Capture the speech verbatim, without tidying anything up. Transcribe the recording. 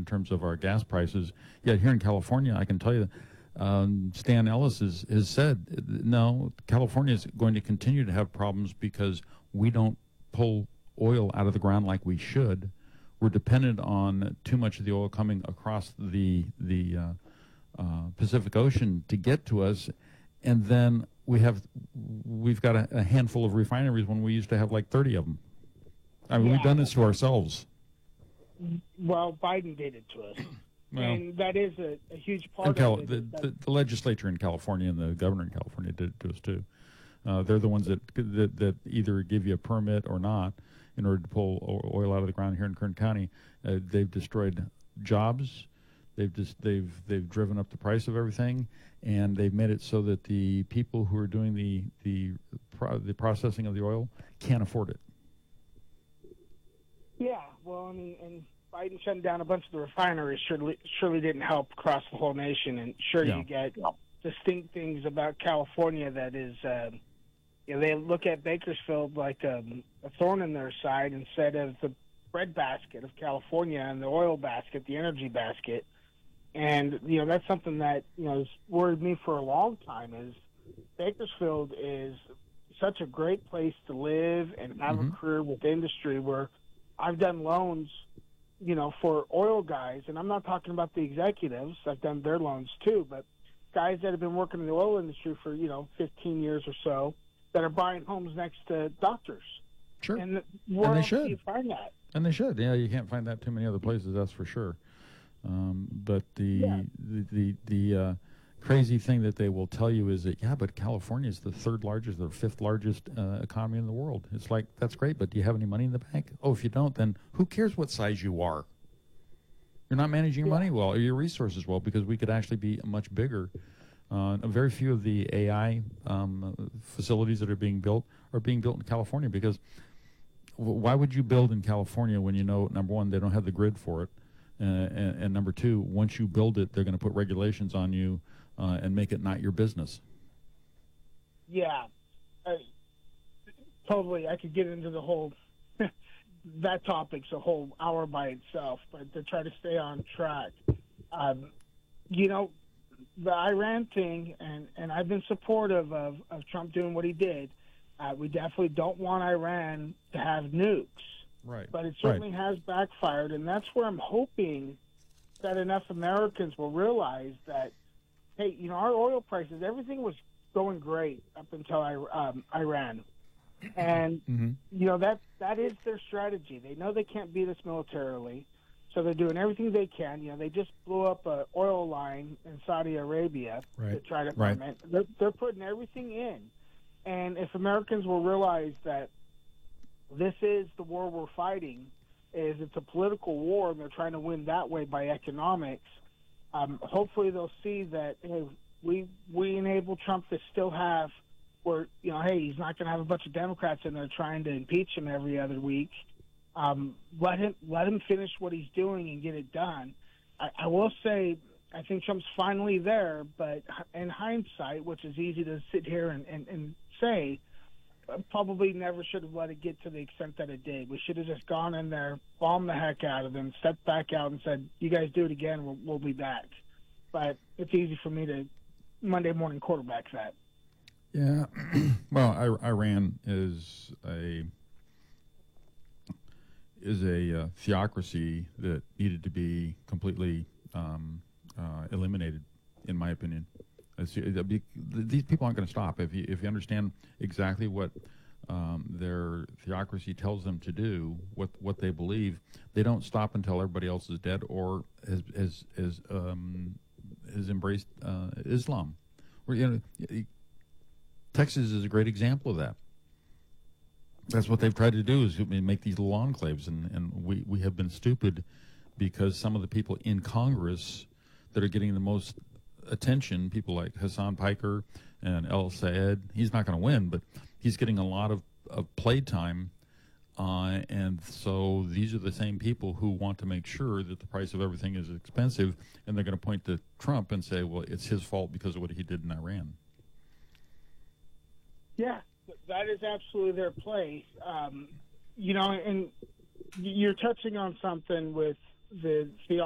terms of our gas prices. Yet here in California, I can tell you, um, Stan Ellis has, has said, no, California is going to continue to have problems because we don't pull oil out of the ground like we should. We're dependent on too much of the oil coming across the the uh, uh, Pacific Ocean to get to us, and then we have we've got a, a handful of refineries when we used to have like thirty of them. I mean, Yeah. we've done this to ourselves. Well, Biden did it to us, Well, and that is a, a huge part and Cal- of it. the, is that- the, the legislature in California and the governor in California did it to us too. Uh, they're the ones that, that that either give you a permit or not in order to pull o- oil out of the ground here in Kern County. Uh, they've destroyed jobs. They've just they've they've driven up the price of everything, and they've made it so that the people who are doing the the pro- the processing of the oil can't afford it. Yeah, well, I mean, and Biden shutting down a bunch of the refineries surely surely didn't help across the whole nation. And sure, Yeah. you get distinct things about California that is, uh, you know, they look at Bakersfield like um, a thorn in their side instead of the bread basket of California and the oil basket, the energy basket. And, you know, that's something that, you know, has worried me for a long time is Bakersfield is such a great place to live and have Mhm. a career with industry where I've done loans, you know, for oil guys, and I'm not talking about the executives. I've done their loans too, but guys that have been working in the oil industry for, you know, fifteen years or so that are buying homes next to doctors. Sure. And where they else should. do you find that? And they should. Yeah, you can't find that too many other places, that's for sure. Um, but the Yeah. the the, the uh, crazy thing that they will tell you is that, yeah, but California is the third largest or fifth largest uh, economy in the world. It's like, that's great, but do you have any money in the bank? Oh, if you don't, then who cares what size you are? You're not managing your Yeah. money well or your resources well, because we could actually be much bigger. Uh, very few of the A I um, facilities that are being built are being built in California because w- why would you build in California when you know, number one, they don't have the grid for it, uh, and, and number two, once you build it, they're going to put regulations on you uh, and make it not your business. Yeah, I, totally. I could get into the whole that topic's a whole hour by itself, but to try to stay on track, um, you know, the Iran thing, and, and I've been supportive of, of Trump doing what he did. Uh, we definitely don't want Iran to have nukes, Right. but it certainly has backfired, and that's where I'm hoping that enough Americans will realize that, hey, you know, our oil prices, everything was going great up until I, um, Iran. And, Mm-hmm. you know, that that is their strategy. They know they can't beat us militarily, so they're doing everything they can. You know, they just blew up an oil line in Saudi Arabia to Right. try to Right. ferment. They're, they're putting everything in. And if Americans will realize that this is the war we're fighting, is it's a political war, and they're trying to win that way by economics, um, hopefully they'll see that, hey, we, we enable Trump to still have where, you know, hey, he's not going to have a bunch of Democrats in there trying to impeach him every other week. Um, let him let him finish what he's doing and get it done. I, I will say, I think Trump's finally there, but in hindsight, which is easy to sit here and, and, and say, probably never should have let it get to the extent that it did. We should have just gone in there, bombed the heck out of them, stepped back out and said, you guys do it again, we'll, we'll be back. But it's easy for me to Monday morning quarterback that. Yeah. Well, I, Iran is a is a uh, theocracy that needed to be completely um, uh, eliminated, in my opinion. It's, it'd be, these people aren't going to stop if you if you understand exactly what um, their theocracy tells them to do, what what they believe. They don't stop until everybody else is dead or has has has, um, has embraced uh, Islam. Or, you know, Texas is a great example of that. That's what they've tried to do, is make these little enclaves, and, and we, we have been stupid because some of the people in Congress that are getting the most attention, people like Hassan Piker and El Sayed, he's not going to win, but he's getting a lot of, of play time, uh, and so these are the same people who want to make sure that the price of everything is expensive, and they're going to point to Trump and say, well, it's his fault because of what he did in Iran. Yeah, that is absolutely their play. Um, you know, and you're touching on something with the the